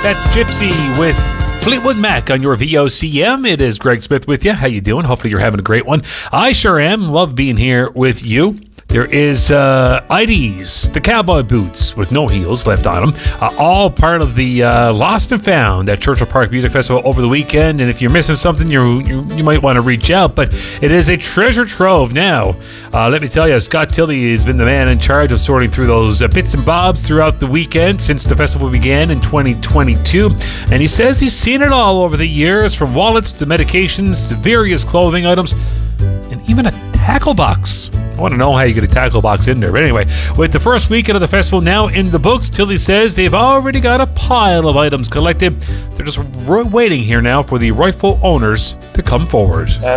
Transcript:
That's Gypsy with Fleetwood Mac on your VOCM. It is Greg Smith with you. How you doing? Hopefully you're having a great one. I sure am. Love being here with you. There is IDs, the cowboy boots with no heels left on them, all part of the Lost and Found at Churchill Park Music Festival over the weekend. And if you're missing something, you might want to reach out. But it is a treasure trove now. Let me tell you, Scott Tilley has been the man in charge of sorting through those bits and bobs throughout the weekend since the festival began in 2022. And he says he's seen it all over the years, from wallets to medications to various clothing items and even a tackle box. I want to know how you get a tackle box in there. But anyway, with the first weekend of the festival now in the books, Tilley says they've already got a pile of items collected. They're just waiting here now for the rightful owners to come forward.